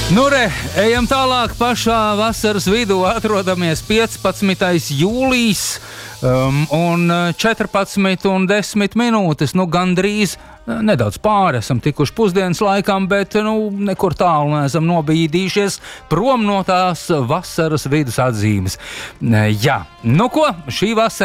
Nu re, ejam tālāk pašā vasaras vidū, atrodamies 15. jūlijas un 14:10 minūtes, nu gandrīz nedaudz pāri esam tikuši pusdienas laikam, bet nekur tālu neesam nobīdījušies prom no tās vasaras vidus atzīmes. Jā, nu ko, šī vasara